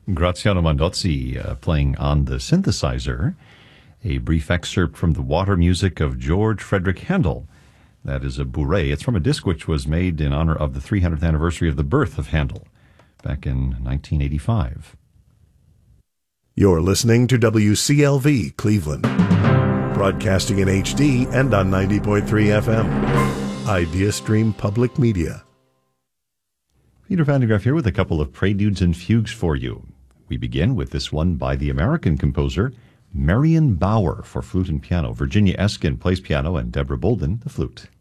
Graziano Mondozzi playing on the synthesizer. A brief excerpt from the water music of George Frederick Handel. That is a bourrée. It's from a disc which was made in honor of the 300th anniversary of the birth of Handel back in 1985. You're listening to WCLV Cleveland, broadcasting in HD and on 90.3 FM. IdeaStream Public Media. Peter Van de Graaff here with a couple of preludes and fugues for you. We begin with this one by the American composer Marion Bauer for flute and piano. Virginia Eskin plays piano and Deborah Bolden the flute.